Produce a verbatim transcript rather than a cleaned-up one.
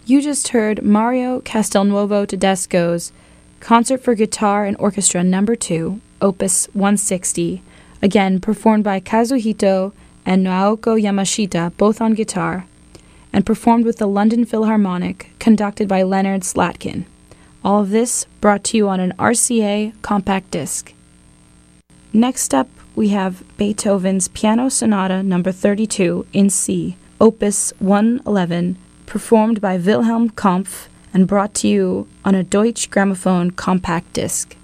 You just heard Mario Castelnuovo Tedesco's Concert for Guitar and Orchestra Number two, Opus one sixty, again performed by Kazuhito and Naoko Yamashita, both on guitar, and performed with the London Philharmonic, conducted by Leonard Slatkin. All of this brought to you on an R C A compact disc. Next up, we have Beethoven's Piano Sonata Number thirty-two in C, Opus one eleven, performed by Wilhelm Kampf and brought to you on a Deutsche Grammophon compact disc.